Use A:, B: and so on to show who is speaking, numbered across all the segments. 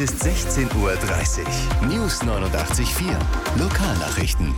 A: Ist 16:30 Uhr. News 89.4. Lokalnachrichten.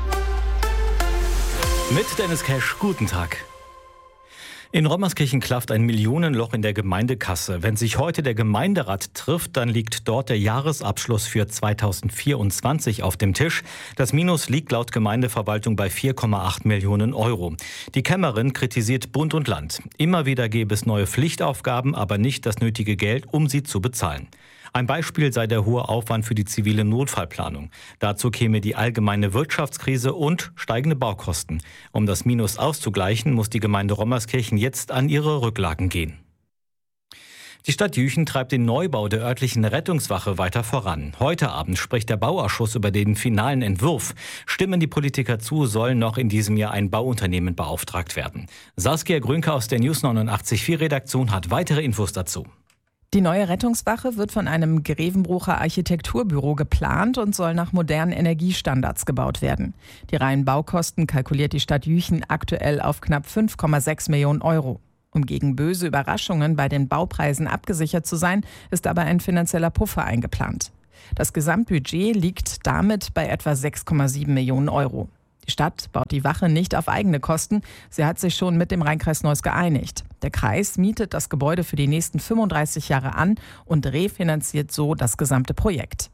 B: Mit Dennis Cash, guten Tag. In Rommerskirchen klafft ein Millionenloch in der Gemeindekasse. Wenn sich heute der Gemeinderat trifft, dann liegt dort der Jahresabschluss für 2024 auf dem Tisch. Das Minus liegt laut Gemeindeverwaltung bei 4,8 Millionen Euro. Die Kämmerin kritisiert Bund und Land. Immer wieder gäbe es neue Pflichtaufgaben, aber nicht das nötige Geld, um sie zu bezahlen. Ein Beispiel sei der hohe Aufwand für die zivile Notfallplanung. Dazu käme die allgemeine Wirtschaftskrise und steigende Baukosten. Um das Minus auszugleichen, muss die Gemeinde Rommerskirchen jetzt an ihre Rücklagen gehen. Die Stadt Jüchen treibt den Neubau der örtlichen Rettungswache weiter voran. Heute Abend spricht der Bauausschuss über den finalen Entwurf. Stimmen die Politiker zu, soll noch in diesem Jahr ein Bauunternehmen beauftragt werden. Saskia Grünke aus der News 89.4 Redaktion hat weitere Infos dazu.
C: Die neue Rettungswache wird von einem Grevenbrucher Architekturbüro geplant und soll nach modernen Energiestandards gebaut werden. Die reinen Baukosten kalkuliert die Stadt Jüchen aktuell auf knapp 5,6 Millionen Euro. Um gegen böse Überraschungen bei den Baupreisen abgesichert zu sein, ist aber ein finanzieller Puffer eingeplant. Das Gesamtbudget liegt damit bei etwa 6,7 Millionen Euro. Die Stadt baut die Wache nicht auf eigene Kosten. Sie hat sich schon mit dem Rheinkreis Neuss geeinigt. Der Kreis mietet das Gebäude für die nächsten 35 Jahre an und refinanziert so das gesamte Projekt.